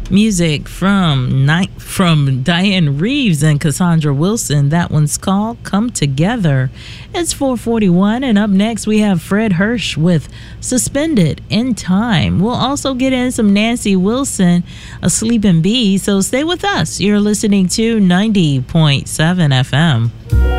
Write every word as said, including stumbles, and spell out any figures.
Music from night from Diane Reeves and Cassandra Wilson. That one's called Come Together. It's four forty-one, and up next we have Fred Hirsch with Suspended in Time. We'll also get in some Nancy Wilson, A Sleeping Bee, so stay with us. You're listening to ninety point seven F M.